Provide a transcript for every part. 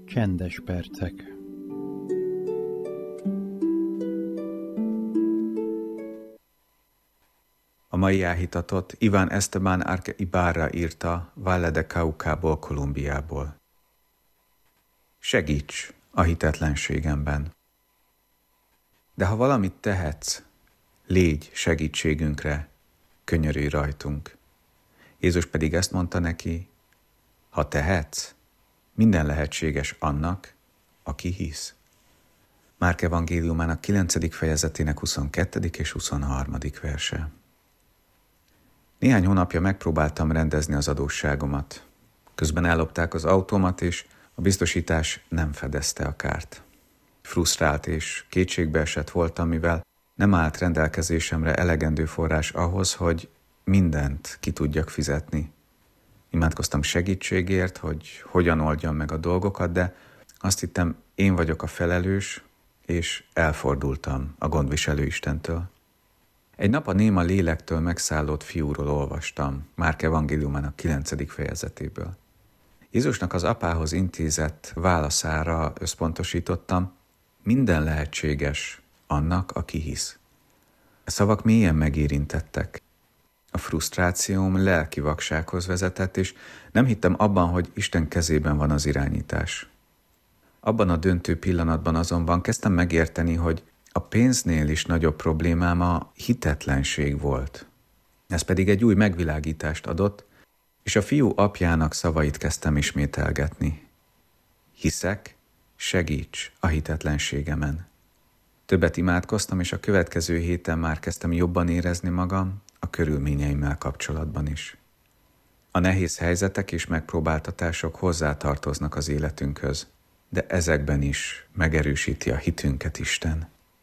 Csendes percek. A mai áhítatot Iván Esteban Arce Ibarra írta Valle de Caucaból, Kolumbiából. Segíts a hitetlenségemben. De ha valamit tehetsz, légy segítségünkre, könyörülj rajtunk. Jézus pedig ezt mondta neki, ha tehetsz, minden lehetséges annak, aki hisz. Márk evangéliumának 9. fejezetének 22. és 23. verse. Néhány hónapja megpróbáltam rendezni az adósságomat. Közben ellopták az autómat, és a biztosítás nem fedezte a kárt. Frusztrált és kétségbeesett voltam, mivel nem állt rendelkezésemre elegendő forrás ahhoz, hogy mindent ki tudjak fizetni. Imádkoztam segítségért, hogy hogyan oldjam meg a dolgokat, de azt hittem, én vagyok a felelős, és elfordultam a gondviselő Istentől. Egy nap a néma lélektől megszállott fiúról olvastam, Márk evangéliumának 9. fejezetéből. Jézusnak az apához intézett válaszára összpontosítottam, minden lehetséges annak, aki hisz. A szavak mélyen megérintettek. A frusztrációm lelki vaksághoz vezetett, és nem hittem abban, hogy Isten kezében van az irányítás. Abban a döntő pillanatban azonban kezdtem megérteni, hogy a pénznél is nagyobb problémám a hitetlenség volt. Ez pedig egy új megvilágítást adott, és a fiú apjának szavait kezdtem ismételgetni. Hiszek, segíts a hitetlenségemen. Többet imádkoztam, és a következő héten már kezdtem jobban érezni magam a körülményeimmel kapcsolatban is. A nehéz helyzetek és megpróbáltatások hozzátartoznak az életünkhöz, de ezekben is megerősíti a hitünket Isten.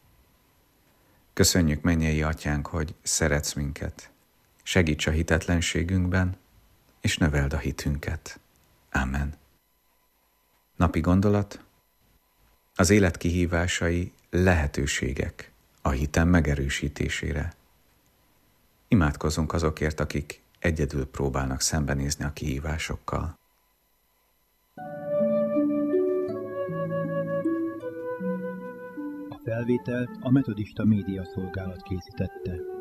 Köszönjük, mennyei Atyánk, hogy szeretsz minket. Segíts a hitetlenségünkben, és növeld a hitünket. Ámen. Napi gondolat: az élet kihívásai lehetőségek a hitem megerősítésére. Imádkozzunk azokért, akik egyedül próbálnak szembenézni a kihívásokkal. A felvételt a Metodista Média Szolgálat készítette.